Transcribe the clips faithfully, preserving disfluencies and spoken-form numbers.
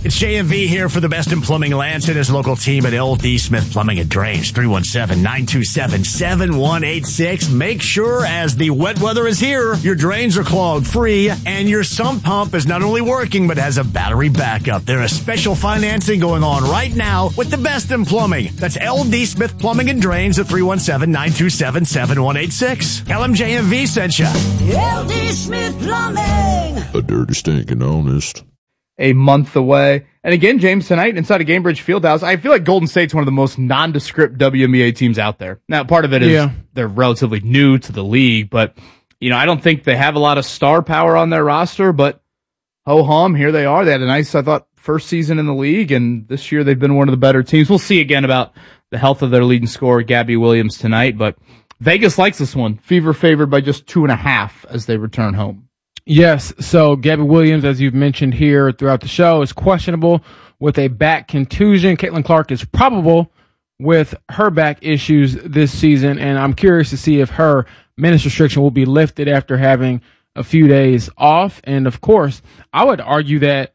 It's J M V here for the best in plumbing. Lance and his local team at L D Smith Plumbing and Drains. three one seven, nine two seven, seven one eight six. Make sure as the wet weather is here, your drains are clogged free and your sump pump is not only working but has a battery backup. There is special financing going on right now with the best in plumbing. That's L D Smith Plumbing and Drains at three one seven, nine two seven, seven one eight six. L M J M V sent you. L D Smith Plumbing. A dirty, stinking honest. A month away. And again, James, tonight inside of Gainbridge Fieldhouse, I feel like Golden State's one of the most nondescript W N B A teams out there. Now, part of it is yeah. they're relatively new to the league, but, you know, I don't think they have a lot of star power on their roster, but ho-hum, here they are. They had a nice, I thought, first season in the league, and this year they've been one of the better teams. We'll see again about the health of their leading scorer, Gabby Williams, tonight, but Vegas likes this one. Fever favored by just two and a half as they return home. Yes, so Gabby Williams, as you've mentioned here throughout the show, is questionable with a back contusion. Caitlin Clark is probable with her back issues this season, and I'm curious to see if her minutes restriction will be lifted after having a few days off. And, of course, I would argue that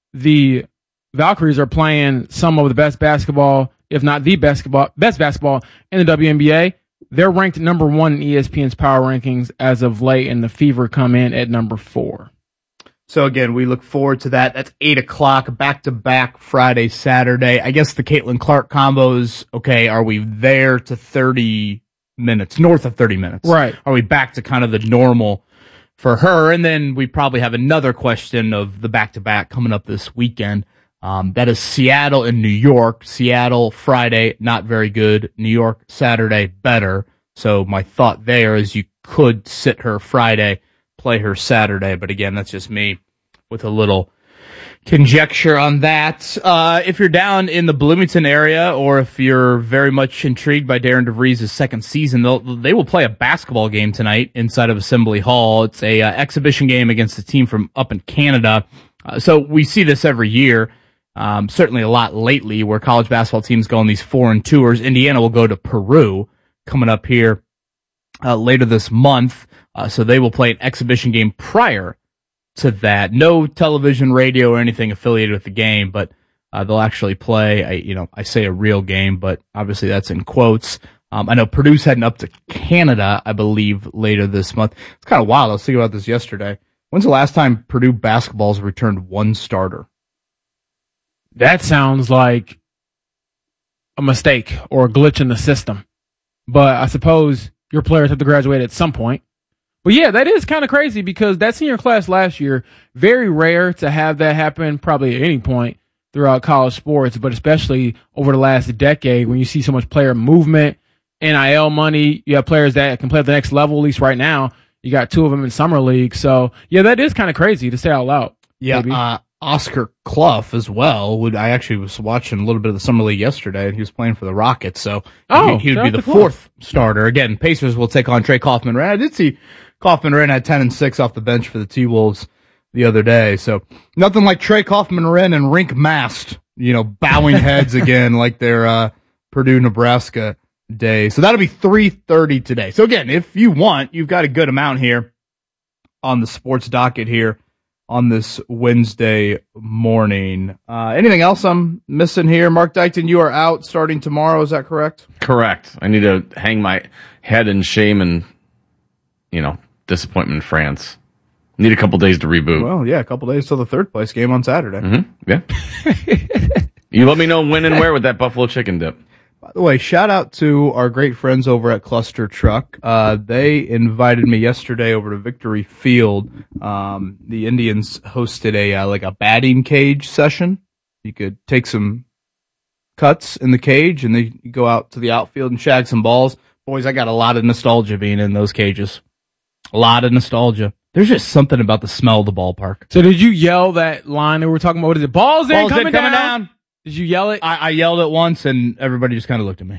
the Valkyries are playing some of the best basketball, if not the basketball, best basketball in the W N B A. They're ranked number one in E S P N's power rankings as of late, and the Fever come in at number four. So, again, we look forward to that. That's eight o'clock, back-to-back Friday, Saturday. I guess the Caitlin Clark combos, okay, are we there to thirty minutes, north of thirty minutes? Right. Are we back to kind of the normal for her? And then we probably have another question of the back-to-back coming up this weekend. Um, that is Seattle and New York. Seattle, Friday, not very good. New York, Saturday, better. So my thought there is you could sit her Friday, play her Saturday. But again, that's just me with a little conjecture on that. Uh, if you're down in the Bloomington area, or if you're very much intrigued by Darren DeVries' second season, they'll, they will play a basketball game tonight inside of Assembly Hall. It's a uh, exhibition game against a team from up in Canada. Uh, so we see this every year. Um, certainly a lot lately where college basketball teams go on these foreign tours. Indiana will go to Peru coming up here uh, later this month. Uh, so they will play an exhibition game prior to that. No television, radio, or anything affiliated with the game, but uh, they'll actually play, a, you know, I say a real game, but obviously that's in quotes. Um, I know Purdue's heading up to Canada, I believe, later this month. It's kind of wild. I was thinking about this yesterday. When's the last time Purdue basketball's returned one starter? That sounds like a mistake or a glitch in the system. But I suppose your players have to graduate at some point. But yeah, that is kind of crazy because that senior class last year, very rare to have that happen probably at any point throughout college sports, but especially over the last decade when you see so much player movement, N I L money, you have players that can play at the next level, at least right now. You got two of them in summer league. So yeah, that is kind of crazy to say out loud. Yeah, uh, Oscar Clough as well. Would I actually was watching a little bit of the summer league yesterday, and he was playing for the Rockets, so oh, he, he would be the fourth starter. Again, Pacers will take on Trey Kaufman-Renn. I did see Kaufman-Renn had ten and six off the bench for the T-Wolves the other day, so nothing like Trey Kaufman-Renn and Rink Mast, you know, bowing heads again like their uh, Purdue-Nebraska day. So that'll be three thirty today. So again, if you want, you've got a good amount here on the sports docket here on this Wednesday morning. Uh, anything else I'm missing here? Mark Dykton, you are out starting tomorrow. Is that correct? Correct. I need to hang my head in shame and, you know, disappointment in France. Need a couple days to reboot. Well, yeah, a couple days till the third place game on Saturday. Mm-hmm. Yeah. You let me know when and where with that buffalo chicken dip. By the way, shout out to our great friends over at Cluster Truck. Uh, they invited me yesterday over to Victory Field. Um, the Indians hosted a uh, like a batting cage session. You could take some cuts in the cage and then you go out to the outfield and shag some balls. Boys, I got a lot of nostalgia being in those cages. A lot of nostalgia. There's just something about the smell of the ballpark. So did you yell that line that we were talking about? What is it? Balls, Balls in, coming, in, coming down. down. Did you yell it? I, I yelled it once, and everybody just kind of looked at me.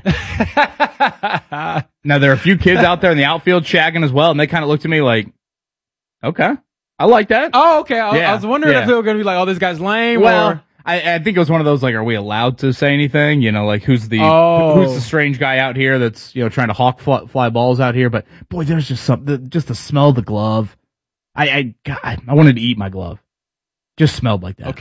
Now, there are a few kids out there in the outfield shagging as well, and they kind of looked at me like, okay, I like that. Oh, okay. I, yeah, I was wondering yeah. if they were going to be like, oh, this guy's lame. Well, or... I, I think it was one of those, like, are we allowed to say anything? You know, like, who's the oh. who's the strange guy out here that's, you know, trying to hawk fly, fly balls out here? But, boy, there's just something, just the smell of the glove. I, I, God, I wanted to eat my glove. Just smelled like that. Okay.